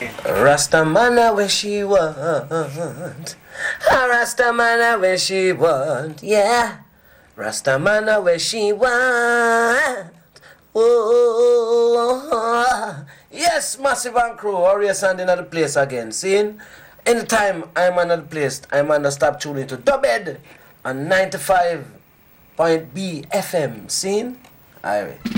Rastamana where she want. Rastamana where she want. Yeah. Rastamana where she want. Oh, yes, Massive and Crew. Warrior Sanding at the place again. Seeing? Anytime I'm on the place, I'm on the stop tuning to Dubhead on 95.B FM. Seeing? Alright.